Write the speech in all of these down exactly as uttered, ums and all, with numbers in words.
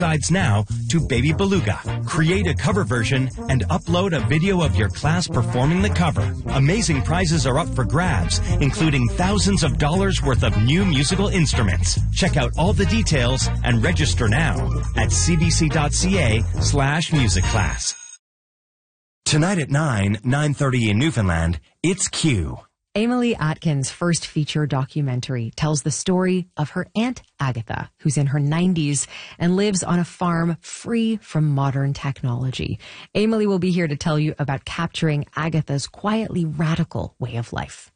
Guides now to Baby Beluga. Create a cover version and upload a video of your class performing the cover. Amazing prizes are up for grabs, including thousands of dollars worth of new musical instruments. Check out all the details and register now at cbc.ca slash music class. Tonight at nine, nine thirty in Newfoundland, it's Q. Emily Atkins' first feature documentary tells the story of her Aunt Agatha, who's in her nineties and lives on a farm free from modern technology. Emily will be here to tell you about capturing Agatha's quietly radical way of life.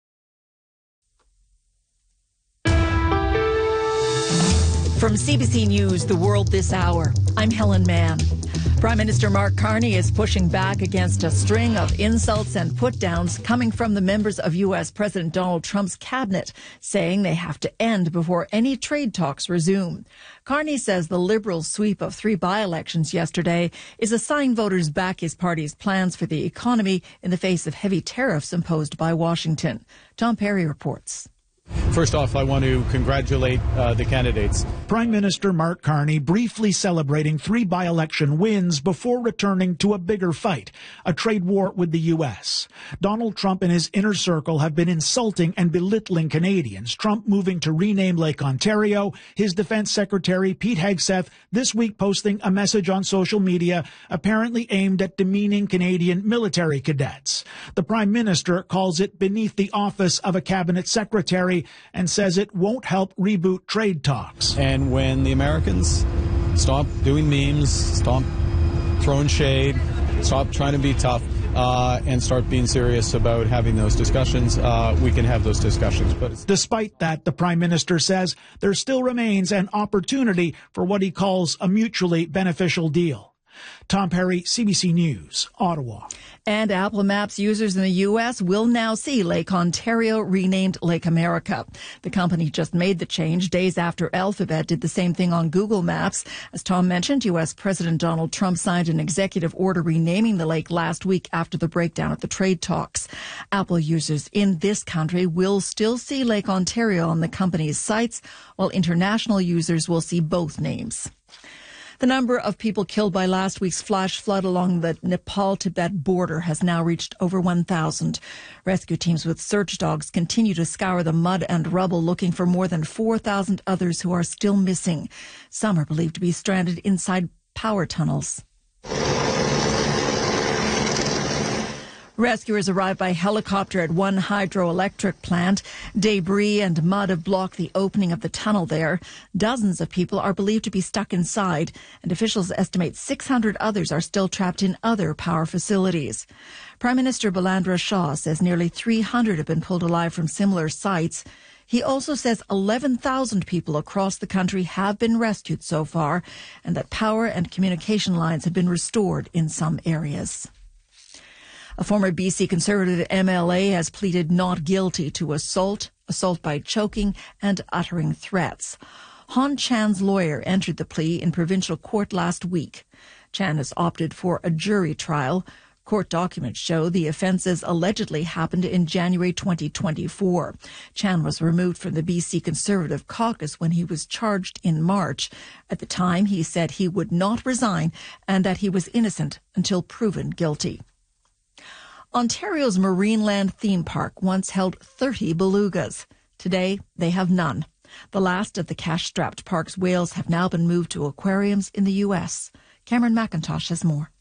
From C B C News, The World This Hour, I'm Helen Mann. Prime Minister Mark Carney is pushing back against a string of insults and put-downs coming from the members of U S President Donald Trump's cabinet, saying they have to end before any trade talks resume. Carney says the Liberals' sweep of three by-elections yesterday is a sign voters back his party's plans for the economy in the face of heavy tariffs imposed by Washington. Tom Perry reports. First off, I want to congratulate uh, the candidates. Prime Minister Mark Carney briefly celebrating three by-election wins before returning to a bigger fight, a trade war with the U S. Donald Trump and his inner circle have been insulting and belittling Canadians, Trump moving to rename Lake Ontario, his defense secretary Pete Hegseth this week posting a message on social media apparently aimed at demeaning Canadian military cadets. The Prime Minister calls it beneath the office of a cabinet secretary and says it won't help reboot trade talks. And when the Americans stop doing memes, stop throwing shade, stop trying to be tough, uh, and start being serious about having those discussions, uh, we can have those discussions. But despite that, the Prime Minister says there still remains an opportunity for what he calls a mutually beneficial deal. Tom Perry, C B C News, Ottawa. And Apple Maps users in the U S will now see Lake Ontario renamed Lake America. The company just made the change days after Alphabet did the same thing on Google Maps. As Tom mentioned, U S President Donald Trump signed an executive order renaming the lake last week after the breakdown of the trade talks. Apple users in this country will still see Lake Ontario on the company's sites, while international users will see both names. The number of people killed by last week's flash flood along the Nepal-Tibet border has now reached over one thousand. Rescue teams with search dogs continue to scour the mud and rubble looking for more than four thousand others who are still missing. Some are believed to be stranded inside power tunnels. Rescuers arrived by helicopter at one hydroelectric plant. Debris and mud have blocked the opening of the tunnel there. Dozens of people are believed to be stuck inside, and officials estimate six hundred others are still trapped in other power facilities. Prime Minister Balandra Shah says nearly three hundred have been pulled alive from similar sites. He also says eleven thousand people across the country have been rescued so far, and that power and communication lines have been restored in some areas. A former B C Conservative M L A has pleaded not guilty to assault, assault by choking, and uttering threats. Han Chan's lawyer entered the plea in provincial court last week. Chan has opted for a jury trial. Court documents show the offences allegedly happened in January twenty twenty-four. Chan was removed from the B C Conservative caucus when he was charged in March. At the time, he said he would not resign and that he was innocent until proven guilty. Ontario's Marineland theme park once held thirty belugas. Today, they have none. The last of the cash-strapped park's whales have now been moved to aquariums in the U S. Cameron McIntosh has more.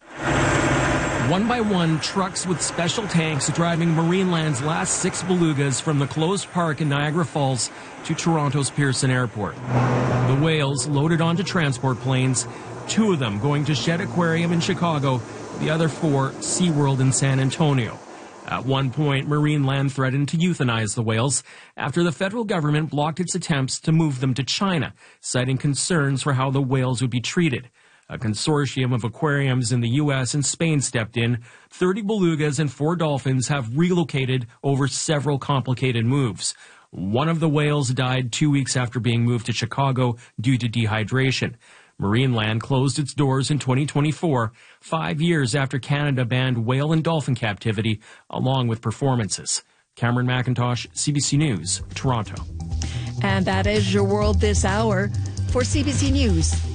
One by one, trucks with special tanks driving Marineland's last six belugas from the closed park in Niagara Falls to Toronto's Pearson Airport. The whales loaded onto transport planes, two of them going to Shedd Aquarium in Chicago, the other four SeaWorld in San Antonio. At one point, Marineland threatened to euthanize the whales after the federal government blocked its attempts to move them to China, citing concerns for how the whales would be treated. A consortium of aquariums in the U S and Spain stepped in. thirty belugas and four dolphins have relocated over several complicated moves. One of the whales died two weeks after being moved to Chicago due to dehydration. Marineland closed its doors in twenty twenty-four, five years after Canada banned whale and dolphin captivity, along with performances. Cameron McIntosh, C B C News, Toronto. And that is your world this hour. For C B C News,